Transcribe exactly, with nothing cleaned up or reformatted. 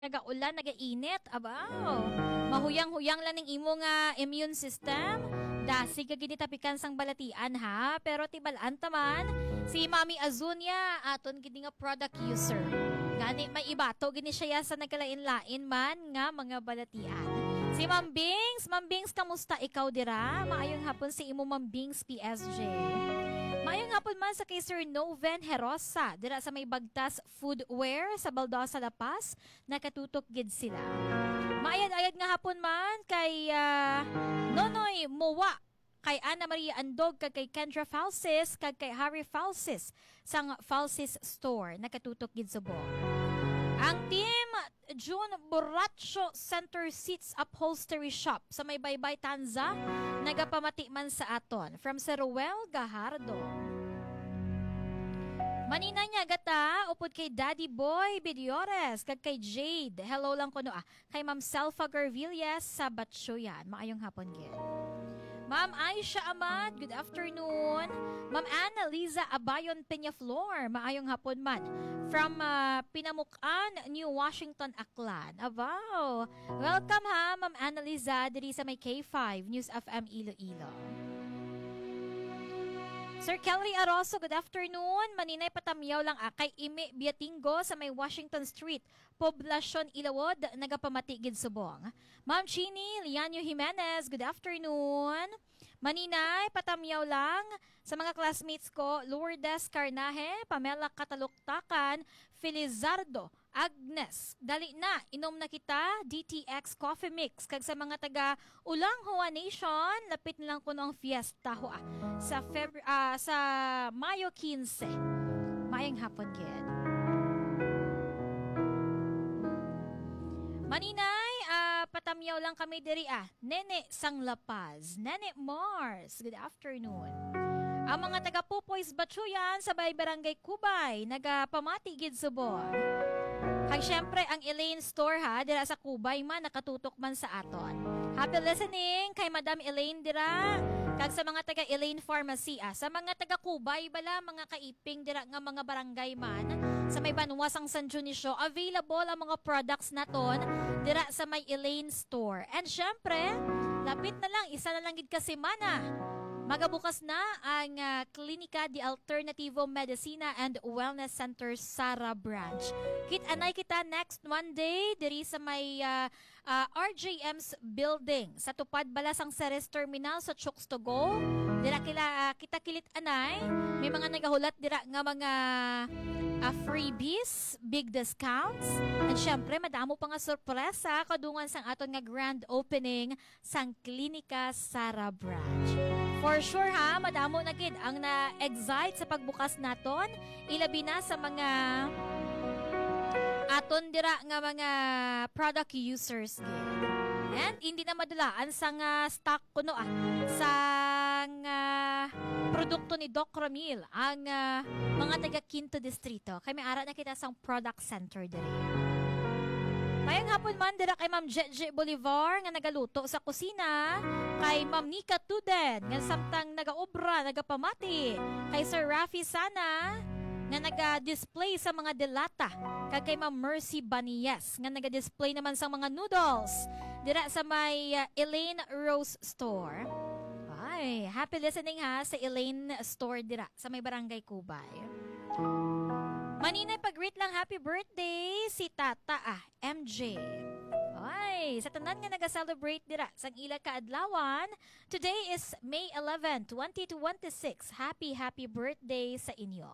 Nagaulan, nagainit, abaw. Mahuyang-huyang lang ng imo nga immune system. Dasig ka gini tapikan sang balatian ha. Pero tibalaan taman, si Mami Azunia aton gini nga product user. Gani may ibato gini siya sa nagkalain-lain man nga mga balatian. Si Ma'am Bings, Ma'am Bings, kamusta ikaw dira? Maayong hapon si imo Ma'am Bings P S J. Maayong hapon man sa kay Sir Noven Herosa, dira sa may Bagtas Foodwear sa Baldosa, La Paz, nakatutok gid sila. Maayad-ayad nga hapon man kay uh, Nonoy Mowa, kay Ana Maria Andog, kag kay Kendra Falsis, kag kay Harry Falsis sang Falsis Store, nakatutok gid sa buong. Ang team June Borracho Center Seats Upholstery Shop sa may Baybay Tanza nagapamati man sa aton from Sir Ruel Gahardo. Manina niya gata upod kay Daddy Boy Bidiores kag kay Jade. Hello lang ko no ah. Kay Ma'am Selfa Garvillas sa Batsuyan. Maayong hapon gid. Ma'am Aisha Amad, good afternoon. Ma'am Ana Liza Abayon Peñaflor, maayong hapon man. From uh, Pinamukan, New Washington, Aklan. Abaw. Welcome ha, Ma'am Ana Liza, diri sa may K five, News F M Iloilo. Sir Kelly Aroso, good afternoon. Maninay patamyaw lang ah, kay Ime Biatingo sa may Washington Street, Poblacion, Ilawod, nagapamati gid subong. Ma'am Chini Lianio Jimenez, good afternoon. Maninay patamyaw lang sa mga classmates ko, Lourdes Carnaje, Pamela Kataluktakan, Felizardo Agnes, dali na, inom na kita, D T X Coffee Mix. Kag sa mga taga Ulang Hoa Nation, lapit na lang ko ng fiesta ho ah, sa, Febru- uh, sa Mayo quince. Mayang hapon gid. Maninay, uh, patamyaw lang kami diri ah. Nene Sang La Paz, Nene Mars, good afternoon. Ang mga taga Pupoy's Batsuyan sa Bay Barangay Kubay, nagapamati gid subon. Kag syempre ang Elaine Store ha, dira sa Kubay man, nakatutok man sa aton. Happy listening kay Madam Elaine dira. Kag sa mga taga Elaine Pharmacy ah, sa mga taga Kubay bala, mga kaiping dira nga mga barangay man, sa may Banwasang San Dionisio, available ang mga products naton dira sa may Elaine Store. And syempre, lapit na lang, isa na lang gid kasi mana. Magabukas na ang uh, Klinika de Alternativo Medicina and Wellness Center Sara Branch. Kit-anay kita next Monday diri sa may uh, uh, R J M's building sa tupad balasang Ceres Terminal sa Chooks to Go. Dira kila uh, kita kilit-anay, may mga nagahulat dira nga mga uh, freebies, big discounts, at syempre madamo pa nga sorpresa kadungan sang aton nga grand opening sang Klinika Sara Branch. For sure ha, madamo na gid ang na-excite sa pagbukas naton, ilabi na sa mga aton dira nga mga product users gid. And hindi na madulaan sa nga stock kuno ah, sa nga produkto ni Doc Ramil, ang uh, mga taga Quinto Distrito. Kay may ara na kita sang product center diri. Mayang hapon man dira kay Ma'am Jeje Bolivar nga nagaluto sa kusina, kay Ma'am Nika Tuden nga samtang nagaobra, nagapamati, kay Sir Rafi Sana nga naga-display sa mga delata, kag kay Ma'am Mercy Banies nga naga-display naman sa mga noodles dira sa may uh, Elaine Rose Store. Ay, happy listening ha sa Elaine Store dira sa may Barangay Kubay. Maninay pag-greet lang happy birthday si Tata ah, M J. Ay, sa tanan nga naga-celebrate dira sang ila kaadlawan, today is May eleventh, twenty twenty-six. Happy happy birthday sa inyo.